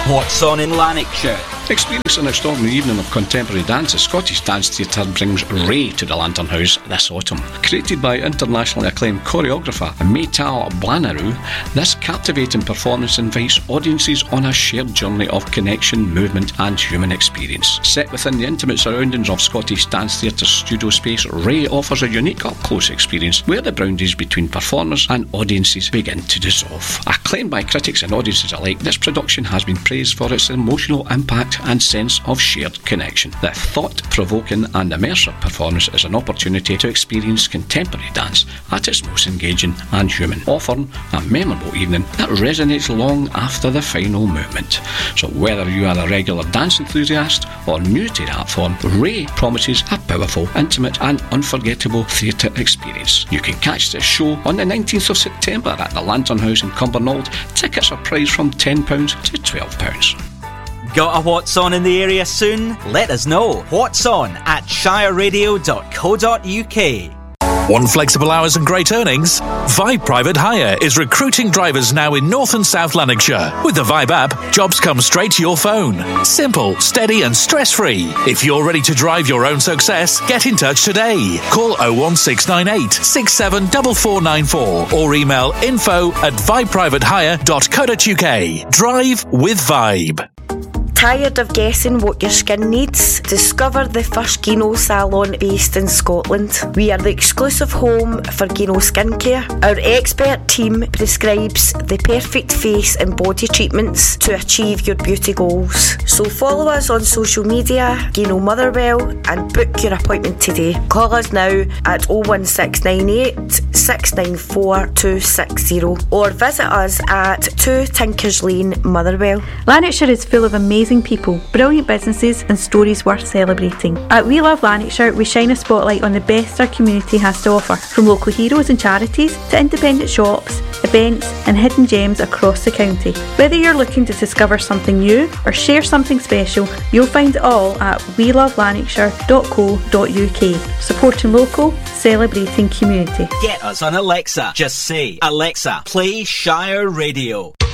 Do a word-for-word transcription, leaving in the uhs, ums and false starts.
What's on in Lanarkshire? Experience an extraordinary evening of contemporary dance. The Scottish Dance Theatre brings Ray to the Lantern House this autumn. Created by internationally acclaimed choreographer Maytal Blanaru, this captivating performance invites audiences on a shared journey of connection, movement and human experience. Set within the intimate surroundings of Scottish Dance Theatre's studio space, Ray offers a unique up-close experience where the boundaries between performers and audiences begin to dissolve. Acclaimed by critics and audiences alike, this production has been praised for its emotional impact and sense of shared connection. The thought-provoking and immersive performance is an opportunity to experience contemporary dance at its most engaging and human, offering a memorable evening that resonates long after the final movement. So whether you are a regular dance enthusiast or new to the art form, Ray promises a powerful, intimate and unforgettable theatre experience. You can catch this show on the nineteenth of September at the Lantern House in Cumbernauld. Tickets are priced from ten pounds to twelve pounds. Got a What's On in the area soon? Let us know. What's On at shire radio dot co dot uk. Want flexible hours and great earnings? Vibe Private Hire is recruiting drivers now in North and South Lanarkshire. With the Vibe app, jobs come straight to your phone. Simple, steady and stress-free. If you're ready to drive your own success, get in touch today. Call oh one six nine eight, six seven four four nine four or email info at vibe private hire dot co dot uk. Drive with Vibe. Tired of guessing what your skin needs? Discover the first Gino salon based in Scotland. We are the exclusive home for Gino skincare. Our expert team prescribes the perfect face and body treatments to achieve your beauty goals. So follow us on social media, Gino Motherwell, and book your appointment today. Call us now at oh one six nine eight, six nine four two six zero or visit us at two Tinkers Lane, Motherwell. Lanarkshire is full of amazing people, brilliant businesses and stories worth celebrating. At We Love Lanarkshire, we shine a spotlight on the best our community has to offer, from local heroes and charities to independent shops, events and hidden gems across the county. Whether you're looking to discover something new or share something special, you'll find it all at we love lanarkshire dot co dot uk. Supporting local, celebrating community. Get us on Alexa. Just say, Alexa, play Shire Radio.